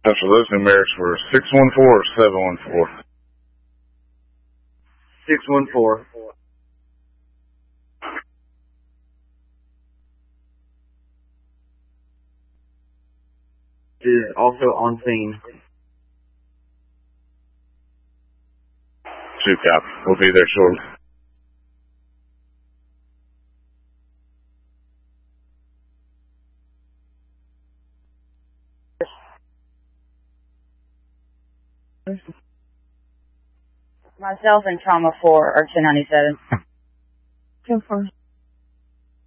As for those numerics were 614 or 714? 614. Is also on scene. Shoot, copy. We'll be there shortly. Myself and Trauma 4 are 1097. 10-4.